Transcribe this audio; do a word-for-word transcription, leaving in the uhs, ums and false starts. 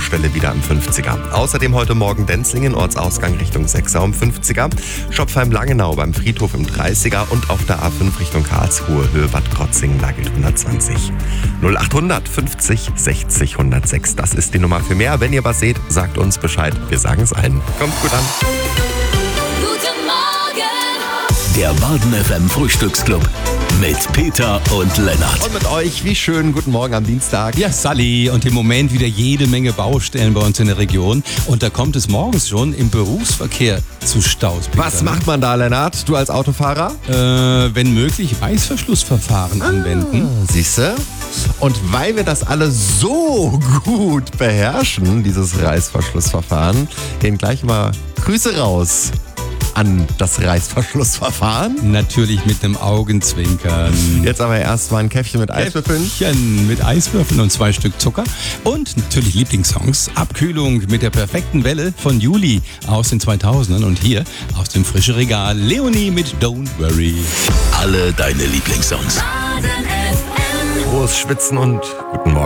Baustelle wieder am fünfziger. Außerdem heute Morgen Denzlingen, Ortsausgang Richtung sechser um fünfziger. Schopfheim-Langenau beim Friedhof im dreißiger und auf der A fünf Richtung Karlsruhe, Höhe Bad Krotzingen, da gilt hundertzwanzig. null achthundert fünfzig sechzig hundertsechs, das ist die Nummer für mehr. Wenn ihr was seht, sagt uns Bescheid. Wir sagen es allen. Kommt gut an. Guten Morgen! Der Baden F M Frühstücksclub mit Peter und Lennart. Und mit euch, wie schön, guten Morgen am Dienstag. Ja, Sally, und im Moment wieder jede Menge Baustellen bei uns in der Region. Und da kommt es morgens schon im Berufsverkehr zu Staus. Peter. Was macht man da, Lennart, du als Autofahrer? Äh, wenn möglich, Reißverschlussverfahren anwenden. Siehste? Und weil wir das alle so gut beherrschen, dieses Reißverschlussverfahren, gehen gleich mal Grüße raus an das Reißverschlussverfahren. Natürlich mit einem Augenzwinkern. Jetzt aber erst mal ein Käffchen mit Eiswürfeln. Käffchen mit Eiswürfeln und zwei Stück Zucker. Und natürlich Lieblingssongs. Abkühlung mit der perfekten Welle von Juli aus den zweitausendern. Und hier aus dem frischen Regal Leonie mit Don't Worry. Alle deine Lieblingssongs. Baden F M. Frohes Schwitzen und guten Morgen.